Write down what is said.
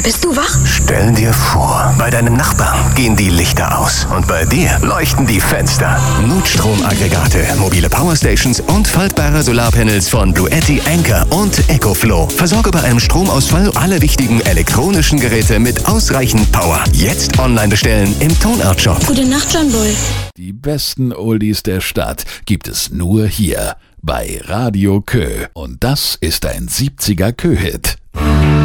Mal, bist du wach? Stell dir vor, bei deinem Nachbarn gehen die Lichter aus und bei dir leuchten die Fenster. Notstromaggregate, mobile Powerstations und faltbare Solarpanels von Bluetti, Anker und EcoFlow. Versorge bei einem Stromausfall alle wichtigen elektronischen Geräte mit ausreichend Power. Jetzt online bestellen im Tonart-Shop. Gute Nacht, John Bull. Die besten Oldies der Stadt gibt es nur hier bei Radio Kö. Und das ist ein 70er Kö-Hit.